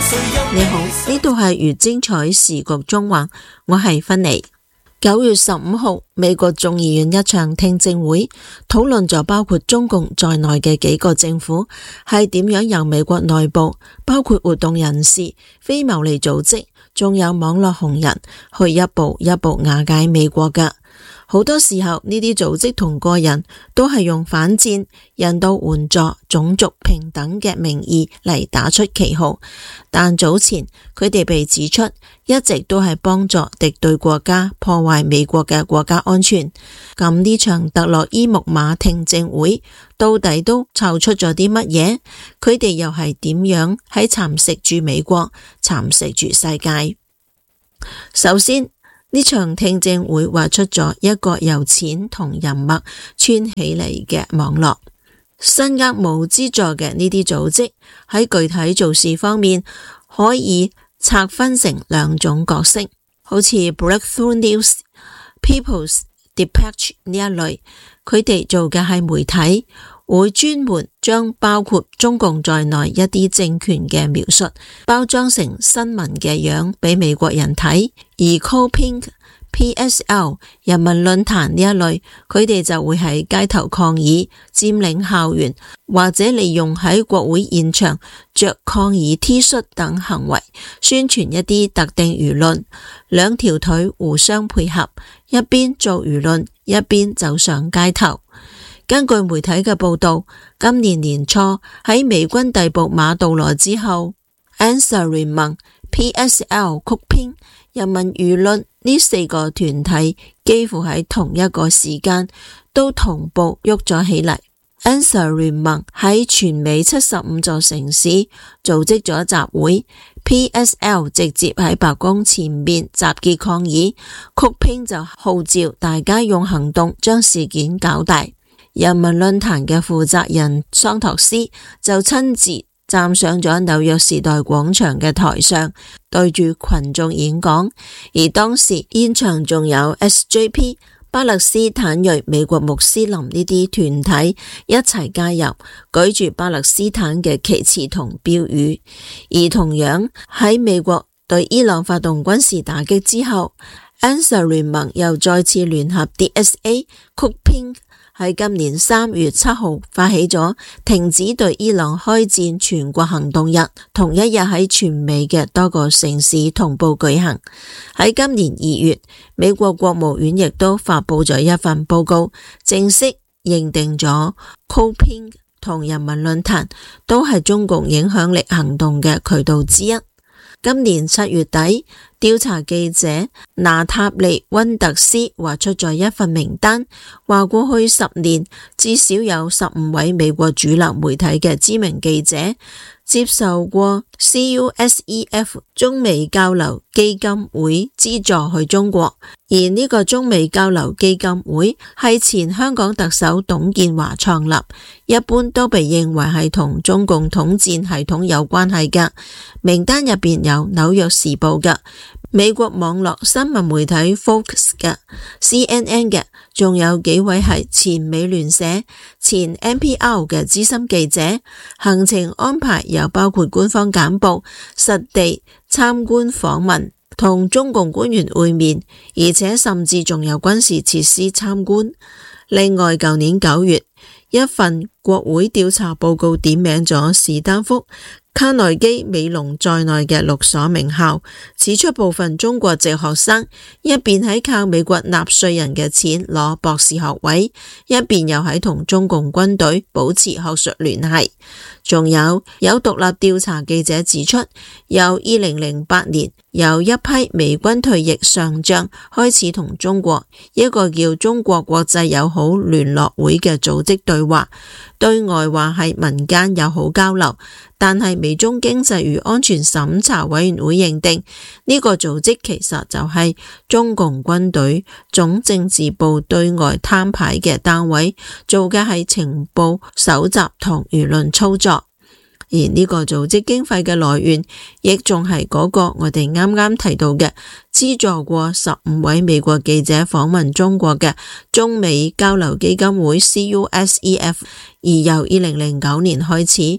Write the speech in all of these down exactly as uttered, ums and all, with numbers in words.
你好，呢度係越精彩時局中環，我係芬妮。九月十五號，美國眾議院一場聽證會討論咗包括中共在內嘅幾個政府係點樣由美國內部，包括活動人士、非牟利組織，仲有網絡紅人去一步一步瓦解美國嘅。好多時候呢啲組織同個人都係用反戰、人道援助、種族平等嘅名義嚟打出旗號，但早前佢哋被指出一直都係幫助敵對國家破壞美國嘅國家安全。咁呢場特洛伊木馬聽證會到底都湊出咗啲乜嘢？佢哋又係點樣喺蠶食住美國、蠶食住世界？首先，呢場聽證會畫出咗一個由錢同人脈串起嚟嘅網絡。身握無資助嘅呢啲組織喺具體做事方面可以拆分成兩種角色，好似 Breakthrough News、People's Dispatch 呢一類，佢哋做嘅係媒體，會專門將包括中共在內一啲政權嘅描述包裝成新聞嘅樣俾美國人睇。而 CoPink、P S L、人民論壇呢一類，佢哋就會喺街頭抗議、佔領校園，或者利用喺國會現場着抗議 T 恤等行為宣傳一啲特定輿論。兩條腿互相配合，一邊做輿論，一邊走上街頭。根據媒體嘅報道，今年年初喺美軍逮捕馬杜羅之後，安薩聯盟、P S L、CoPink、人民輿論呢四個團體幾乎喺同一個時間都同步喐咗起嚟。安薩聯盟喺全美七十五座城市組織咗集會， P S L 直接喺白宮前面集結抗議， CoPink 就號召大家用行動將事件搞大。人民論壇嘅負責人桑托斯就親自站上咗紐約時代廣場嘅台上，對住群眾演講。而當時現場仲有 S J P、巴勒斯坦裔美國穆斯林呢啲團體一齊加入，舉住巴勒斯坦嘅旗幟同標語。而同樣喺美國對伊朗發動軍事打擊之後，安薩聯盟又再次聯合 D S A、CoPink喺今年三月七號發起咗停止對伊朗開戰全國行動日，同一日喺全美嘅多個城市同步舉行。喺今年二月，美國國務院亦都發佈咗一份報告，正式認定咗 CoPink 同人民論壇都係中共影響力行動嘅渠道之一。今年七月底，調查記者娜塔莉溫特斯畫出咗一份名單，話過去十年至少有十五位美國主流媒體嘅知名記者接受過 C U S E F 中美交流基金會資助去中國，而呢個中美交流基金會係前香港特首董建華創立，一般都被認為係同中共統戰系統有關係嘅。名單入邊有紐約時報嘅、美國網絡新聞媒體 Fox 嘅、C N N 嘅，仲有幾位係前美聯社、前 N P R 嘅資深記者。行程安排又包括官方簡報、實地參觀訪問、同中共官員會面，而且甚至仲有軍事設施參觀。另外，舊年九月，一份國會調查報告點名咗史丹福、卡內基美隆在內嘅六所名校，指出部分中國籍學生一邊喺靠美國納稅人嘅錢攞博士學位，一邊又喺同中共軍隊保持學術聯繫。仲有有獨立調查記者指出，由二零零八年有一批美軍退役上將開始同中國一個叫中國國際友好聯絡會嘅組織對話，對外話係民間友好交流，但係美中經濟與安全審查委員會認定呢個組織其實就係中共軍隊總政治部對外攤牌嘅單位，做嘅係情報搜集同輿論操作。而呢個組織經費嘅來源亦仲係嗰個我哋啱啱提到嘅資助過十五位美國記者訪問中國嘅中美交流基金會 C U S E F。 而由二零零九年開始，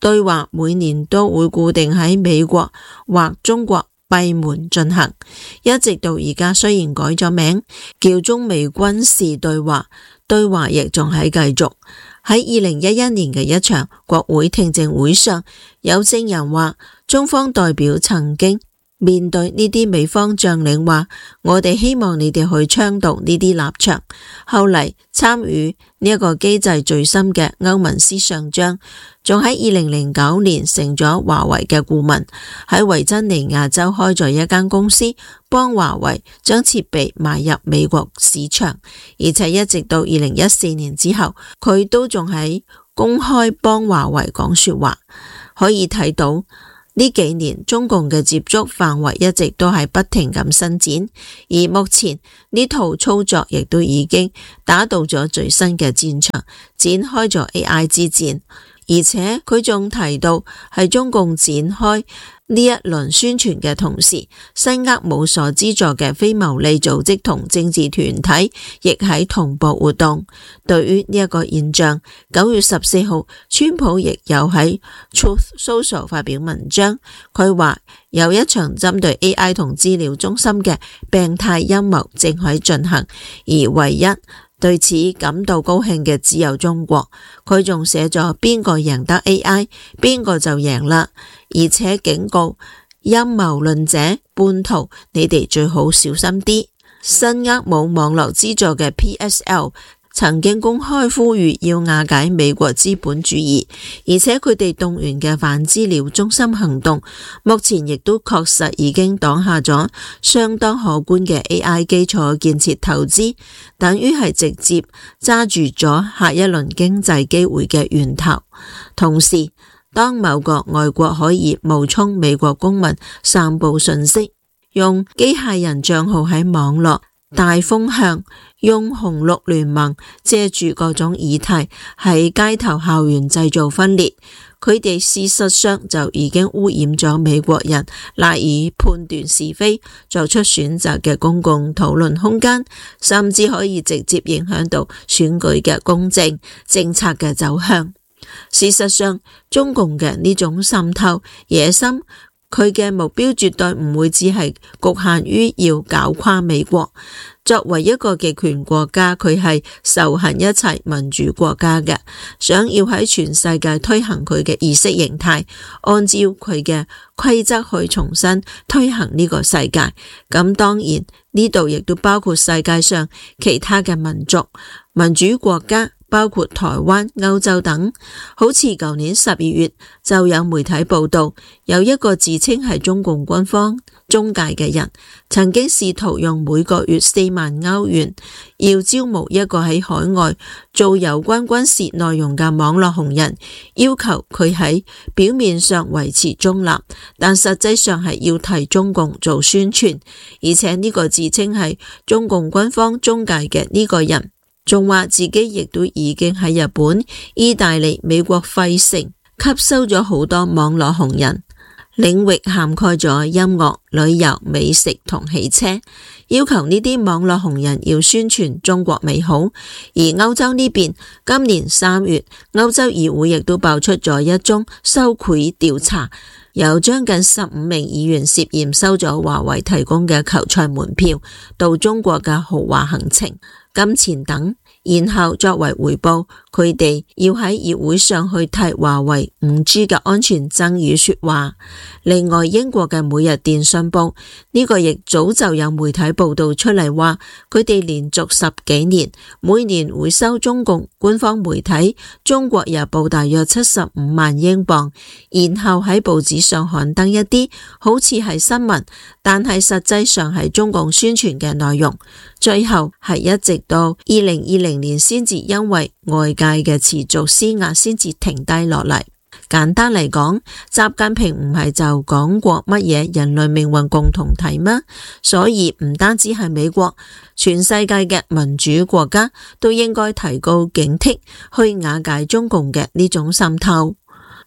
對話每年都會固定喺美國或中國閉門進行，一直到而家，雖然改咗名叫中美軍事對話，對話亦仲係繼續。喺二零一一年嘅一場國會聽證會上，有證人話，中方代表曾經面對呢啲美方將領話，我哋希望你哋去倡導呢啲立場。後嚟參與呢一個機制最深嘅歐文斯上將，仲喺二零零九年成咗華為嘅顧問，喺維珍尼亞州開咗一間公司，幫華為將設備賣入美國市場，而且一直到二零一四年之後，佢都仲喺公開幫華為講說話。可以睇到呢幾年中共嘅接觸範圍一直都係不停咁伸展，而目前呢套操作亦都已經打到咗最新嘅戰場，展開咗 A I 之戰。而且佢仲提到，係中共展開呢一輪宣傳嘅同時，新厄姆所資助嘅非牟利組織同政治團體亦喺同步活動。對於呢一個現象，九月十四號，川普亦有喺 Truth Social 發表文章，佢話有一場針對 A I 同資料中心嘅病態陰謀正喺進行，而唯一對此感到高興嘅只有中國。佢仲寫咗邊個贏得 A I， 邊個就贏啦，而且警告陰謀論者叛徒，你哋最好小心啲。新厄姆網絡資助嘅 P S L 曾經公開呼籲要瓦解美國資本主義，而且佢哋動員嘅反資料中心行動，目前亦都確實已經擋下咗相當可觀嘅 A I 基礎建設投資，等於係直接揸住咗下一輪經濟機會嘅源頭。同時，當某個外國可以冒充美國公民散布信息，用機械人賬號喺網絡大風向，用紅綠聯盟借住各種議題喺街頭校園製造分裂，佢哋事實上就已經污染咗美國人賴以判斷是非、做出選擇嘅公共討論空間，甚至可以直接影響到選舉嘅公正、政策嘅走向。事實上，中共嘅呢種滲透野心，佢嘅目標絕對唔會只係局限於要搞垮美國。作為一個極權國家，佢係仇恨一切民主國家嘅，想要喺全世界推行佢嘅意識形態，按照佢嘅規則去重新推行呢個世界。咁當然呢度亦都包括世界上其他嘅民族、民主國家，包括台灣、歐洲等。好似舊年十二月就有媒體報道，有一個自稱係中共軍方中介嘅人，曾經試圖用每個月四萬歐元要招募一個喺海外做有關軍事內容嘅網絡紅人，要求佢喺表面上維持中立，但實際上係要替中共做宣傳。而且呢個自稱係中共軍方中介嘅呢個人，仲話自己亦都已經喺日本、意大利、美國費城吸收咗好多網絡紅人，領域涵蓋咗音樂、旅遊、美食同汽車，要求呢啲網絡紅人要宣傳中國美好。而歐洲呢邊，今年三月，歐洲議會亦都爆出咗一宗收賄調查，有將近十五名議員涉嫌收咗華為提供嘅球賽門票到中國嘅豪華行程、金錢等，然後作為回報，佢哋要喺議會上去替華為 五 G 嘅安全爭議說話。另外，英國嘅每日電訊報呢個亦早就有媒體報道出嚟話，佢哋連續十幾年每年會收中共官方媒體中國日報大約七十五萬英鎊，然後喺報紙上刊登一啲好似係新聞，但係實際上係中共宣傳嘅內容。最後係一直到二零二零年先至因為外界嘅持續施壓先至停低落嚟。簡單嚟講，習近平唔係就講過乜嘢人類命運共同體嗎？所以唔單止係美國，全世界嘅民主國家都應該提高警惕，去瓦解中共嘅呢種滲透。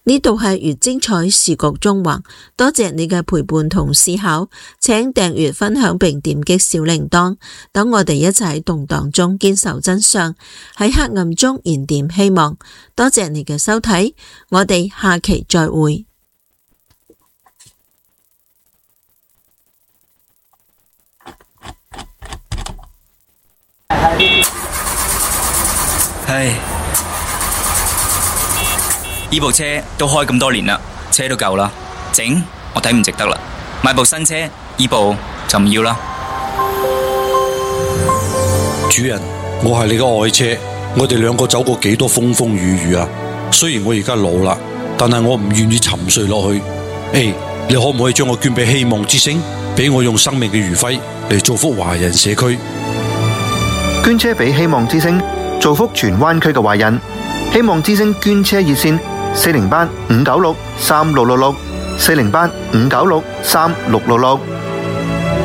呢度係越精彩視覺縱橫，多謝你嘅陪伴同思考，請訂閱、分享並點擊小鈴鐺，等我哋一齊喺動盪中堅守真相，喺黑暗中燃點希望。多謝你嘅收睇，我哋下期再會。 唉，呢部車都開咁多年啦，車都舊啦，整我睇唔值得啦，買部新車，呢部就唔要啦。 主人，我係你嘅愛車，我哋兩個走過幾多風風雨雨啊！雖然我而家老啦，但係我唔願意沉睡落去。誒，你可唔可以將我捐俾希望之星，俾我用生命嘅餘暉嚟造福華人社區？ 捐車俾希望之星，造福荃灣區嘅華人。希望之星捐車熱線：四零八五九六三六六六，四零八五九六三六六六。